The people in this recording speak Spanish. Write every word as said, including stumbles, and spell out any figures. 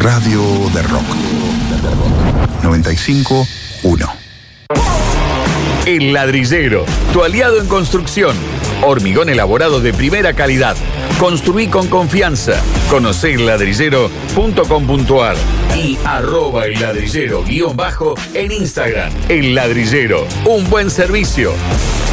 Radio de Rock. noventa y cinco punto uno. El Ladrillero, tu aliado en construcción. Hormigón elaborado de primera calidad. Construí con confianza. Conocé el ladrillero punto com punto ar y arroba el ladrillero guión bajo en Instagram. El Ladrillero, un buen servicio.